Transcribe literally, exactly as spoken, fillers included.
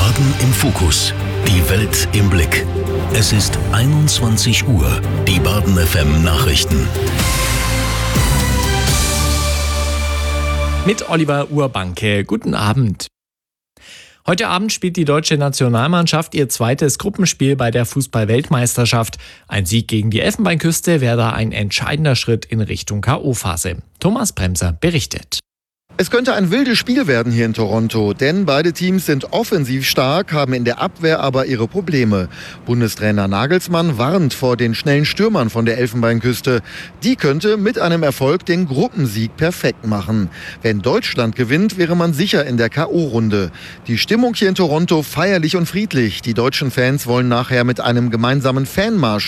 Baden im Fokus. Die Welt im Blick. Es ist einundzwanzig Uhr. Die Baden F M Nachrichten. Mit Oliver Urbanke. Guten Abend. Heute Abend spielt die deutsche Nationalmannschaft ihr zweites Gruppenspiel bei der Fußball-Weltmeisterschaft. Ein Sieg gegen die Elfenbeinküste wäre da ein entscheidender Schritt in Richtung K O-Phase. Thomas Bremser berichtet. Es könnte ein wildes Spiel werden hier in Toronto, denn beide Teams sind offensiv stark, haben in der Abwehr aber ihre Probleme. Bundestrainer Nagelsmann warnt vor den schnellen Stürmern von der Elfenbeinküste. Die könnte mit einem Erfolg den Gruppensieg perfekt machen. Wenn Deutschland gewinnt, wäre man sicher in der K O-Runde. Die Stimmung hier in Toronto feierlich und friedlich. Die deutschen Fans wollen nachher mit einem gemeinsamen Fanmarsch